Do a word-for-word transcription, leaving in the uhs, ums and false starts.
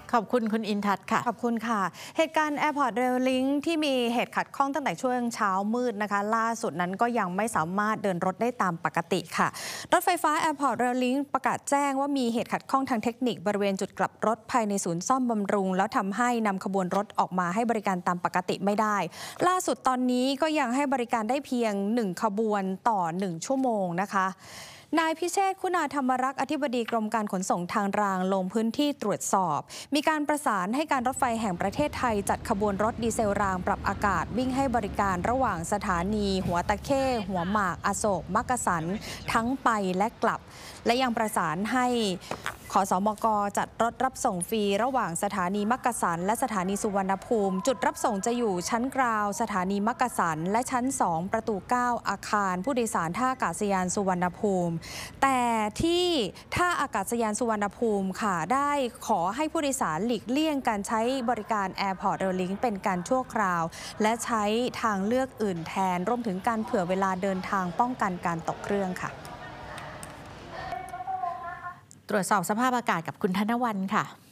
ขอบคุณคุณอินทัศน์ค่ะขอบคุณค่ะเหตุการณ์ Airport Rail Link ที่มีเหตุขัดข้องตั้งแต่ช่วงเช้ามืดนะคะล่าสุดนั้นก็ยังไม่สามารถเดินรถได้ตามปกติค่ะรถไฟฟ้า Airport Rail Link ประกาศแจ้งว่ามีเหตุขัดข้องทางเทคนิคบริเวณจุดกลับรถภายในศูนย์ซ่อมบำรุงแล้วทำให้นำขบวนรถออกมาให้บริการตามปกติไม่ได้ล่าสุดตอนนี้ก็ยังให้บริการได้เพียงหนึ่งขบวนต่อหนึ่งชั่วโมงนะคะนายพิเชษฐ์คุณาธรรมรักษ์อธิบดีกรมการขนส่งทางรางลงพื้นที่ตรวจสอบมีการประสานให้การรถไฟแห่งประเทศไทยจัดขบวนรถดีเซลรางปรับอากาศวิ่งให้บริการระหว่างสถานีหัวตะเข้หัวหมากอโศกมักกะสันทั้งไปและกลับและยังประสานให้ขสมกจัดรถรับส่งฟรีระหว่างสถานีมักกะสันและสถานีสุวรรณภูมิจุดรับส่งจะอยู่ชั้นกราวสถานีมักกะสันและชั้นสองประตูเก้าอาคารผู้โดยสารท่าอากาศยานสุวรรณภูมิแต่ที่ท่าอากาศยานสุวรรณภูมิค่ะได้ขอให้ผู้โดยสารหลีกเลี่ยงการใช้บริการ Airport Rail Link เป็นการชั่วคราวและใช้ทางเลือกอื่นแทนรวมถึงการเผื่อเวลาเดินทางป้องกันการตกเครื่องค่ะตรวจสอบสภาพอากาศกับคุณธนวรรณค่ะ